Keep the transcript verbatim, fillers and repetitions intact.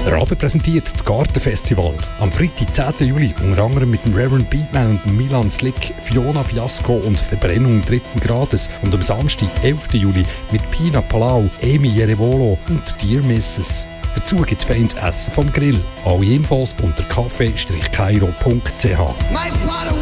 Rabe präsentiert das Gartenfestival. Am Freitag, zehnten Juli, unter anderem mit dem Reverend Beatman und dem Milan Slick, Fiona Fiasco und Verbrennung dritten Grades. Und am Samstag, elften Juli, mit Pina Palau, Amy Jerevolo und Dear Missus Dazu gibt es feines Essen vom Grill. Alle Infos unter kaffee Strich kairo punkt c h.